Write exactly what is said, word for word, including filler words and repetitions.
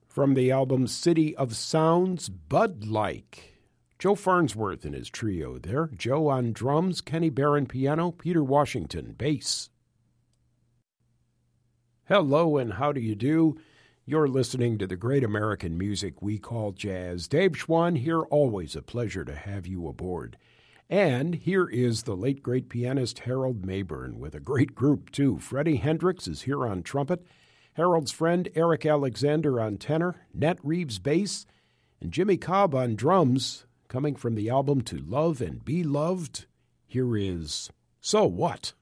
From the album City of Sounds, Bud-Like. Joe Farnsworth and his trio there. Joe on drums, Kenny Barron piano, Peter Washington bass. Hello and how do you do? You're listening to the great American music we call jazz. Dave Schwann here, always a pleasure to have you aboard. And here is the late great pianist Harold Mabern with a great group too. Freddie Hendricks is here on trumpet, Harold's friend Eric Alexander on tenor, Nat Reeves bass, and Jimmy Cobb on drums. Coming from the album To Love and Be Loved, here is So What?